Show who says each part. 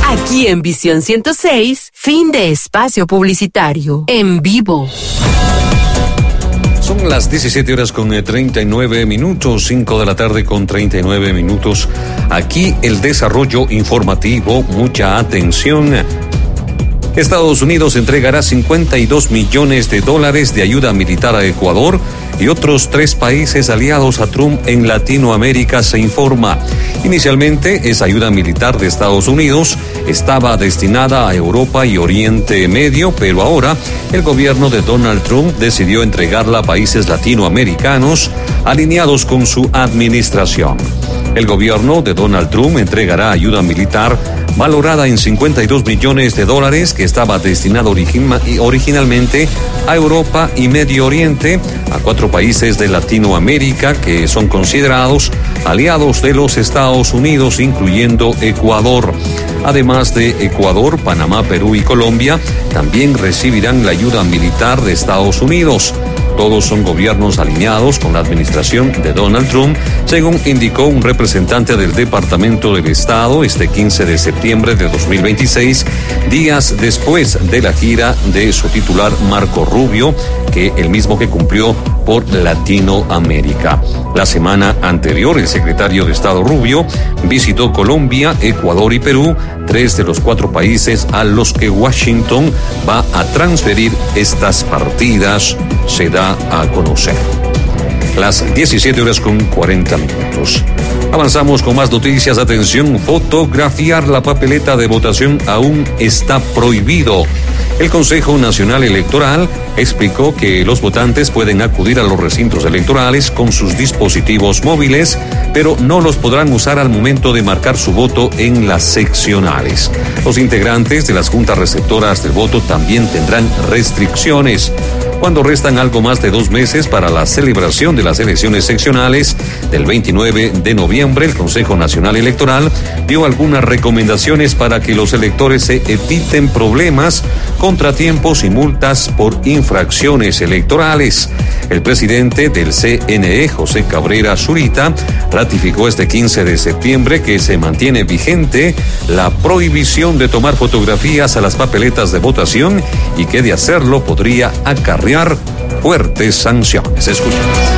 Speaker 1: Aquí en Visión 106, fin de espacio publicitario. En vivo.
Speaker 2: Son las 17:39, 5 de la tarde con 39 minutos. Aquí el desarrollo informativo, mucha atención. Estados Unidos entregará $52 millones de ayuda militar a Ecuador y otros 3 países aliados a Trump en Latinoamérica, se informa. Inicialmente, esa ayuda militar de Estados Unidos estaba destinada a Europa y Oriente Medio, pero ahora el gobierno de Donald Trump decidió entregarla a países latinoamericanos alineados con su administración. El gobierno de Donald Trump entregará ayuda militar valorada en $52 millones que estaba destinado originalmente a Europa y Medio Oriente, a 4 países de Latinoamérica que son considerados aliados de los Estados Unidos, incluyendo Ecuador. Además de Ecuador, Panamá, Perú y Colombia, también recibirán la ayuda militar de Estados Unidos. Todos son gobiernos alineados con la administración de Donald Trump, según indicó un representante del Departamento del Estado este 15 de septiembre de 2026, días después de la gira de su titular Marco Rubio, que el mismo que cumplió por Latinoamérica. La semana anterior, el secretario de Estado Rubio visitó Colombia, Ecuador y Perú, 3 de los 4 países a los que Washington va a transferir estas partidas, se da a conocer. Las 17:40. Avanzamos con más noticias. Atención, fotografiar la papeleta de votación aún está prohibido. El Consejo Nacional Electoral explicó que los votantes pueden acudir a los recintos electorales con sus dispositivos móviles, pero no los podrán usar al momento de marcar su voto en las seccionales. Los integrantes de las juntas receptoras del voto también tendrán restricciones. Cuando restan algo más de 2 meses para la celebración de las elecciones seccionales del 29 de noviembre, el Consejo Nacional Electoral dio algunas recomendaciones para que los electores se eviten problemas, contratiempos y multas por infracciones electorales. El presidente del CNE, José Cabrera Zurita, ratificó este 15 de septiembre que se mantiene vigente la prohibición de tomar fotografías a las papeletas de votación y que de hacerlo podría acarrear fuertes sanciones. Escuchemos.